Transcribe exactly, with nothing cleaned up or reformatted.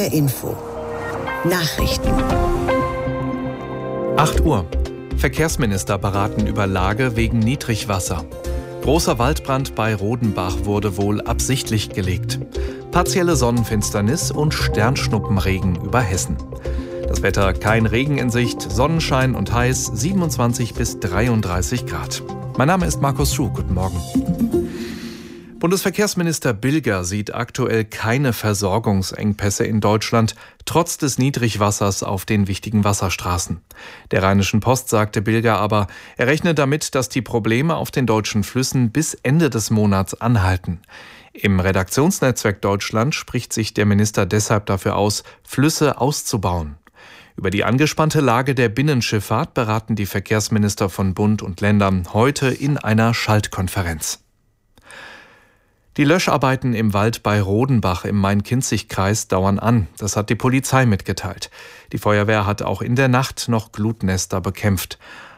R Info. Nachrichten. acht Uhr. Verkehrsminister beraten über Lage wegen Niedrigwasser. Großer Waldbrand bei Rodenbach wurde wohl absichtlich gelegt. Partielle Sonnenfinsternis und Sternschnuppenregen über Hessen. Das Wetter: kein Regen in Sicht, Sonnenschein und heiß, siebenundzwanzig bis dreiunddreißig Grad. Mein Name ist Markus Schuh, guten Morgen. Bundesverkehrsminister Bilger sieht aktuell keine Versorgungsengpässe in Deutschland, trotz des Niedrigwassers auf den wichtigen Wasserstraßen. Der Rheinischen Post sagte Bilger aber, er rechne damit, dass die Probleme auf den deutschen Flüssen bis Ende des Monats anhalten. Im Redaktionsnetzwerk Deutschland spricht sich der Minister deshalb dafür aus, Flüsse auszubauen. Über die angespannte Lage der Binnenschifffahrt beraten die Verkehrsminister von Bund und Ländern heute in einer Schaltkonferenz. Die Löscharbeiten im Wald bei Rodenbach im Main-Kinzig-Kreis dauern an. Das hat die Polizei mitgeteilt. Die Feuerwehr hat auch in der Nacht noch Glutnester bekämpft.